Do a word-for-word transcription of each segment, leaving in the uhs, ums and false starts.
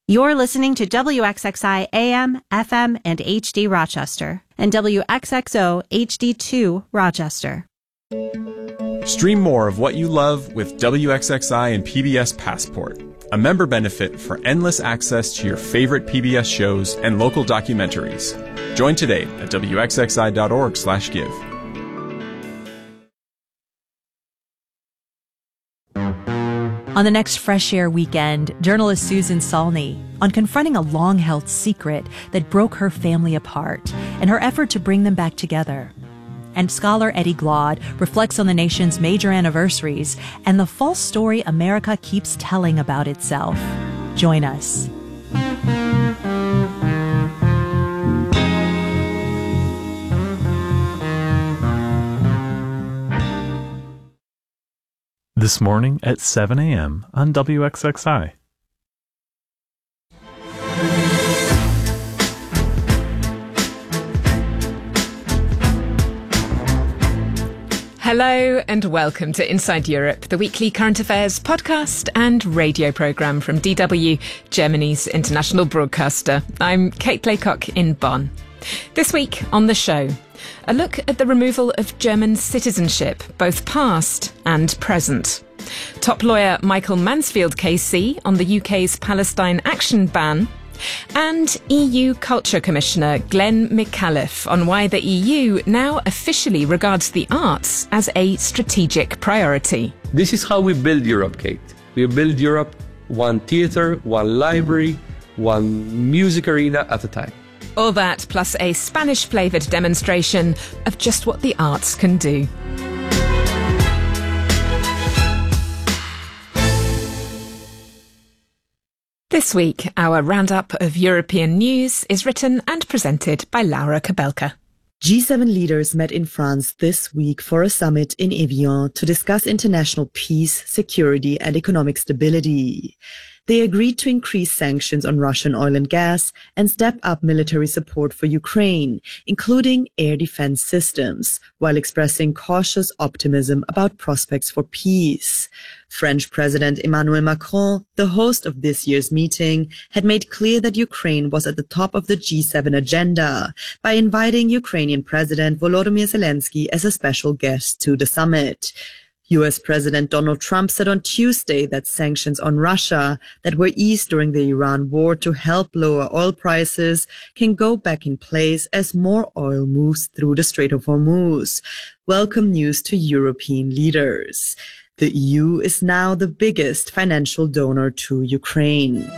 You're listening to W X X I A M, F M, and H D Rochester, and W X X O H D two Rochester. Stream more of what you love with W X X I and P B S Passport, a member benefit for endless access to your favorite P B S shows and local documentaries. Join today at W X X I dot org slash give. On the next Fresh Air weekend, journalist Susan Salney on confronting a long-held secret that broke her family apart and her effort to bring them back together. And scholar Eddie Glaude reflects on the nation's major anniversaries and the false story America keeps telling about itself. Join us. This morning at seven a.m. on W X X I. Hello and welcome to Inside Europe, the weekly current affairs podcast and radio programme from D W, Germany's international broadcaster. I'm Kate Laycock in Bonn. This week on the show, a look at the removal of German citizenship, both past and present. Top lawyer Michael Mansfield K C on the U K's Palestine action ban. And E U Culture Commissioner Glenn McAuliffe on why the E U now officially regards the arts as a strategic priority. This is how we build Europe, Kate. We build Europe one theatre, one library, one music arena at a time. All that plus a Spanish-flavoured demonstration of just what the arts can do. This week, our roundup of European news is written and presented by Laura Kabelka. G seven leaders met in France this week for a summit in Evian to discuss international peace, security, and economic stability. They agreed to increase sanctions on Russian oil and gas and step up military support for Ukraine, including air defense systems, while expressing cautious optimism about prospects for peace. French President Emmanuel Macron, the host of this year's meeting, had made clear that Ukraine was at the top of the G seven agenda by inviting Ukrainian President Volodymyr Zelensky as a special guest to the summit. U S President Donald Trump said on Tuesday that sanctions on Russia that were eased during the Iran war to help lower oil prices can go back in place as more oil moves through the Strait of Hormuz. Welcome news to European leaders. The E U is now the biggest financial donor to Ukraine.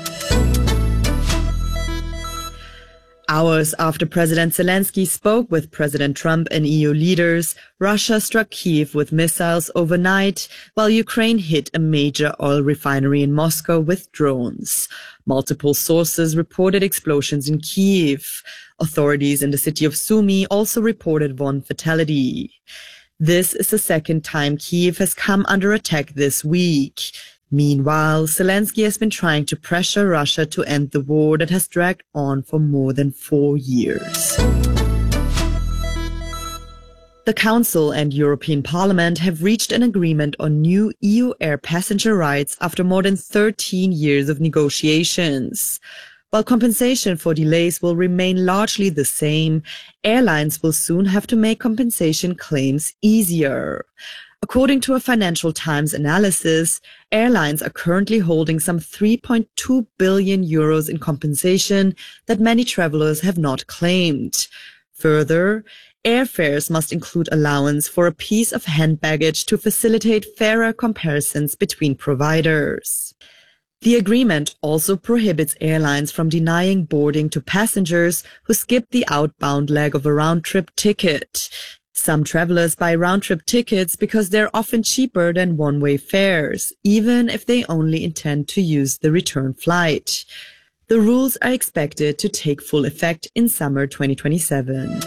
Hours after President Zelensky spoke with President Trump and E U leaders, Russia struck Kyiv with missiles overnight, while Ukraine hit a major oil refinery in Moscow with drones. Multiple sources reported explosions in Kyiv. Authorities in the city of Sumy also reported one fatality. This is the second time Kyiv has come under attack this week. Meanwhile, Zelensky has been trying to pressure Russia to end the war that has dragged on for more than four years. The Council and European Parliament have reached an agreement on new E U air passenger rights after more than thirteen years of negotiations. While compensation for delays will remain largely the same, airlines will soon have to make compensation claims easier. According to a Financial Times analysis, airlines are currently holding some three point two billion euros in compensation that many travelers have not claimed. Further, airfares must include allowance for a piece of hand baggage to facilitate fairer comparisons between providers. The agreement also prohibits airlines from denying boarding to passengers who skip the outbound leg of a round-trip ticket. Some travelers buy round-trip tickets because they're often cheaper than one-way fares, even if they only intend to use the return flight. The rules are expected to take full effect in summer twenty twenty-seven.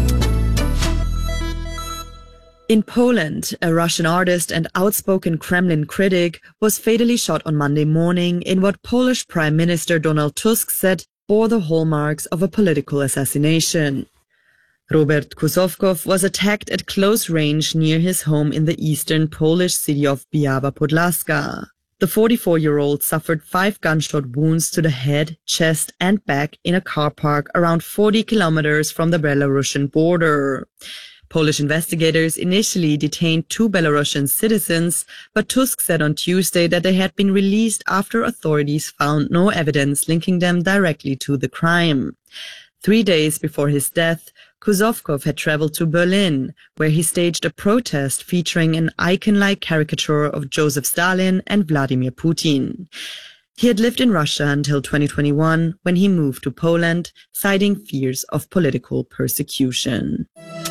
In Poland, a Russian artist and outspoken Kremlin critic was fatally shot on Monday morning in what Polish Prime Minister Donald Tusk said bore the hallmarks of a political assassination. Robert Kuzovkov was attacked at close range near his home in the eastern Polish city of Biała Podlaska. The forty-four-year-old suffered five gunshot wounds to the head, chest, and back in a car park around forty kilometers from the Belarusian border. Polish investigators initially detained two Belarusian citizens, but Tusk said on Tuesday that they had been released after authorities found no evidence linking them directly to the crime. Three days before his death, Kuzovkov had traveled to Berlin, where he staged a protest featuring an icon-like caricature of Joseph Stalin and Vladimir Putin. He had lived in Russia until twenty twenty-one, when he moved to Poland, citing fears of political persecution.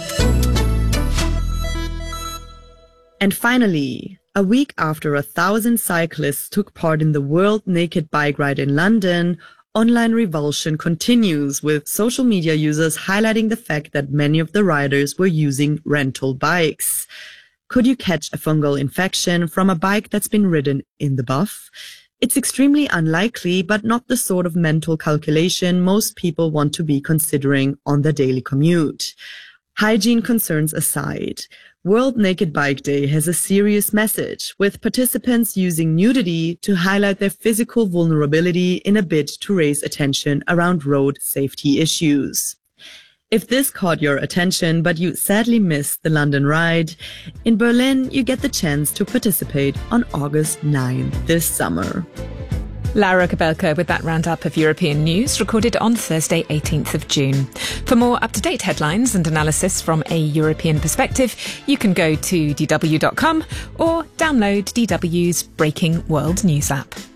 And finally, a week after a thousand cyclists took part in the World Naked Bike Ride in London, online revulsion continues, with social media users highlighting the fact that many of the riders were using rental bikes. Could you catch a fungal infection from a bike that's been ridden in the buff? It's extremely unlikely, but not the sort of mental calculation most people want to be considering on their daily commute. Hygiene concerns aside, World Naked Bike Day has a serious message, with participants using nudity to highlight their physical vulnerability in a bid to raise attention around road safety issues. If this caught your attention, but you sadly missed the London ride, in Berlin you get the chance to participate on August ninth this summer. Laura Kabelka with that roundup of European news, recorded on Thursday, eighteenth of June. For more up-to-date headlines and analysis from a European perspective, you can go to d w dot com or download D W's Breaking World News app.